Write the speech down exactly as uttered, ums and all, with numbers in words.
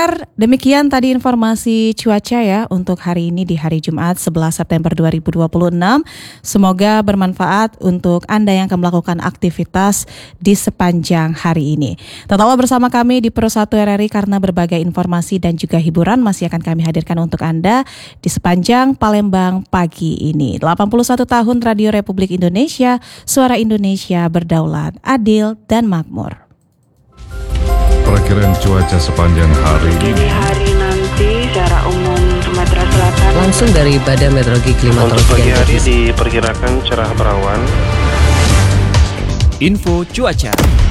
pendengar, demikian tadi informasi cuaca ya untuk hari ini di hari Jumat sebelas September dua ribu dua puluh enam. Semoga bermanfaat untuk Anda yang akan melakukan aktivitas di sepanjang hari ini. Tetaplah bersama kami di Pro satu R R I karena berbagai informasi dan juga hiburan masih akan kami hadirkan untuk Anda di sepanjang Palembang pagi ini. delapan puluh satu tahun Radio Republik Indonesia, suara Indonesia berdaulat, adil dan makmur. Perakiraan cuaca sepanjang hari Di hari nanti secara umum Sumatera Selatan langsung dari Badan Meteorologi Klimatologi untuk pagi hari diperkirakan cerah berawan. Info cuaca.